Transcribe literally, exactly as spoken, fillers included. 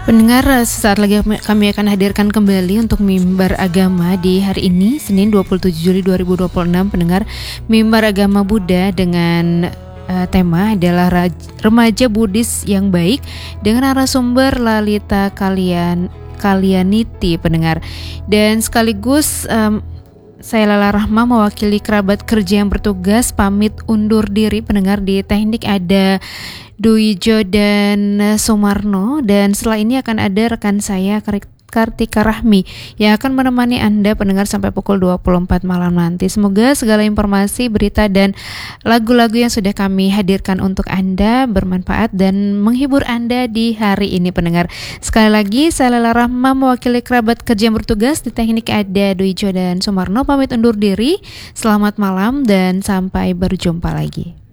Pendengar, sesaat lagi kami akan hadirkan kembali untuk Mimbar Agama di hari ini, Senin dua puluh tujuh Juli dua ribu dua puluh enam. Pendengar, Mimbar Agama Buddha dengan uh, tema adalah Raj- Remaja Buddhis yang Baik dengan narasumber Lalita Kalian Kalianiti, pendengar. Dan sekaligus um, saya Lala Rahma mewakili kerabat kerja yang bertugas pamit undur diri, pendengar. Di teknik ada Duijo dan Sumarno, dan setelah ini akan ada rekan saya Kartika Rahmi yang akan menemani Anda, pendengar, sampai pukul dua puluh empat malam nanti. Semoga segala informasi, berita, dan lagu-lagu yang sudah kami hadirkan untuk Anda bermanfaat dan menghibur Anda di hari ini, pendengar. Sekali lagi, saya Lala Rahma mewakili kerabat kerja yang bertugas. Di teknik ada Duijo dan Sumarno, pamit undur diri. Selamat malam dan sampai berjumpa lagi.